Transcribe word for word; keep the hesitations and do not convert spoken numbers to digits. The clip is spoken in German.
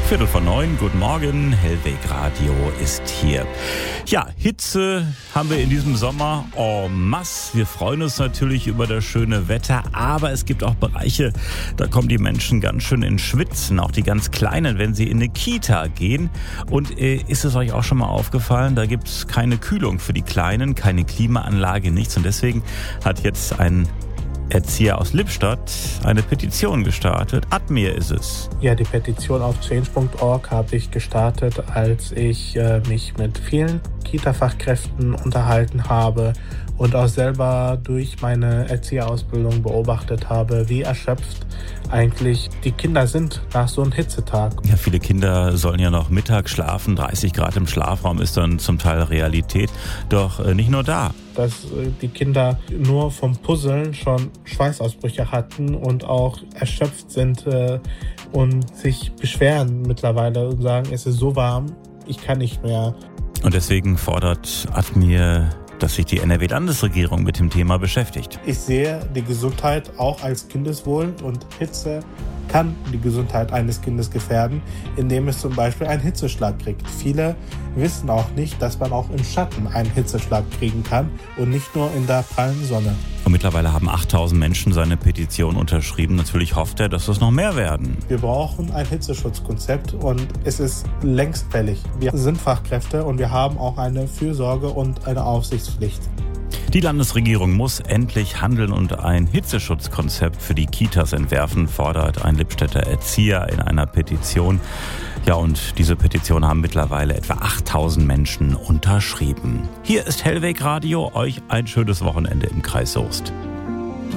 Viertel vor neun, guten Morgen, Hellweg Radio ist hier. Ja, Hitze haben wir in diesem Sommer en masse. Wir freuen uns natürlich über das schöne Wetter, aber es gibt auch Bereiche, da kommen die Menschen ganz schön ins Schwitzen, auch die ganz Kleinen, wenn sie in eine Kita gehen. Und äh, ist es euch auch schon mal aufgefallen, da gibt es keine Kühlung für die Kleinen, keine Klimaanlage, nichts. Und deswegen hat jetzt ein Erzieher aus Lippstadt eine Petition gestartet. Admir ist es. Ja, die Petition auf change punkt org habe ich gestartet, als ich äh, mich mit vielen Kita-Fachkräften unterhalten habe und auch selber durch meine Erzieherausbildung beobachtet habe, wie erschöpft eigentlich die Kinder sind nach so einem Hitzetag. Ja, viele Kinder sollen ja noch Mittag schlafen. dreißig Grad im Schlafraum ist dann zum Teil Realität. Doch äh, nicht nur da. Dass äh, die Kinder nur vom Puzzeln schon Schweißausbrüche hatten und auch erschöpft sind äh, und sich beschweren mittlerweile und sagen, es ist so warm, ich kann nicht mehr. Und deswegen fordert Admir, dass sich die N R W-Landesregierung mit dem Thema beschäftigt. Ich sehe die Gesundheit auch als Kindeswohl und Hitze kann die Gesundheit eines Kindes gefährden, indem es zum Beispiel einen Hitzeschlag kriegt. Viele wissen auch nicht, dass man auch im Schatten einen Hitzeschlag kriegen kann und nicht nur in der prallen Sonne. Und mittlerweile haben achttausend Menschen seine Petition unterschrieben. Natürlich hofft er, dass es noch mehr werden. Wir brauchen ein Hitzeschutzkonzept und es ist längst fällig. Wir sind Fachkräfte und wir haben auch eine Fürsorge und eine Aufsichtspflicht. Die Landesregierung muss endlich handeln und ein Hitzeschutzkonzept für die Kitas entwerfen, fordert ein Lippstädter Erzieher in einer Petition. Ja, und diese Petition haben mittlerweile etwa achttausend Menschen unterschrieben. Hier ist Hellweg Radio, euch ein schönes Wochenende im Kreis Soest.